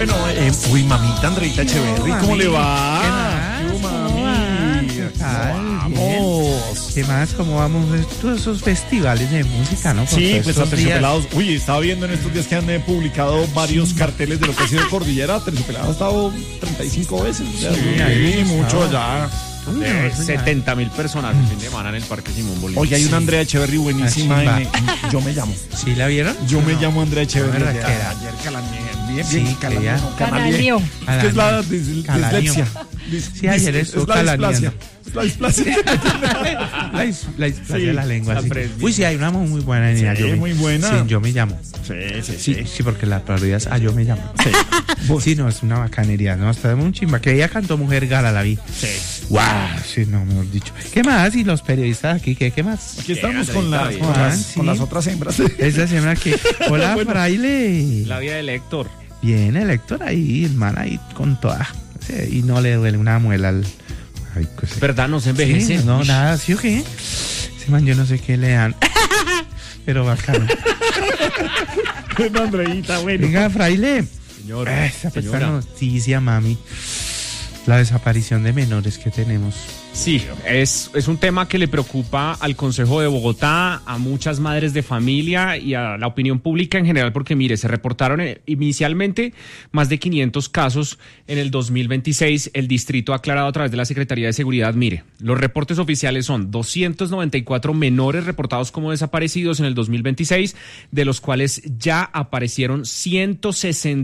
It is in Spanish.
Bueno, uy, mamita Andreita Echeverry, ¿cómo le va? ¿Qué mami? ¿Qué Vamos. ¿Qué más? ¿Cómo vamos? Todos esos festivales de música, ¿no? Por Sí, todos pues estos días. Aterciopelados. Uy, estaba viendo en estos días que han publicado varios carteles de lo que ha sido Cordillera. Aterciopelados ha estado 35 veces. O sea, ahí mucho estaba. ya. Uy, no, eso ya. 70.000 personas el fin de semana en el Parque Simón Bolívar. Oye, hay una Andrea Echeverry buenísima Ah, en Yo Me Llamo. ¿Sí la vieron? Yo me llamo Andrea Echeverry. No, Ayer Raquel. bien, Sí, bien, quería. Canalío. Es que es la dislexia. Sí, ayer estuvo displasia. La displasia. La displasia de la lengua. la Sí. presbicia. Uy, sí, hay una muy buena niña. Sí, muy buena. Sí, Yo Me Llamo. Sí, porque la prioridad es Yo Me Llamo. Sí, no, es una bacanería. No, está muy chimba. Que ella cantó Mujer Gala, la vi. Sí. ¡Wow! Sí, no, mejor dicho. ¿Qué más? Y los periodistas aquí, ¿qué más? Aquí estamos Bien, con Andreita, bien. las otras hembras. Esa semana que... Hola, Bueno. Fraile. La vida del Héctor. Bien, el Héctor ahí, el man ahí con toda. Sí, y no le duele una muela al... Ay, pues, ¿Verdad? No se envejece. sí, no, nada, ¿sí o qué? Ese man, yo no sé qué le dan. Pero bacano. Bueno, Andreita, bueno. Venga, Fraile. Señor, Esa señora. noticia, mami. La desaparición de menores que tenemos. Sí, es un tema que le preocupa al Consejo de Bogotá, a muchas madres de familia y a la opinión pública en general, porque mire, se reportaron inicialmente más de 500 casos en el 2026. El distrito ha aclarado a través de la Secretaría de Seguridad, mire, los reportes oficiales son 294 menores reportados como desaparecidos en el 2026, de los cuales ya aparecieron 160.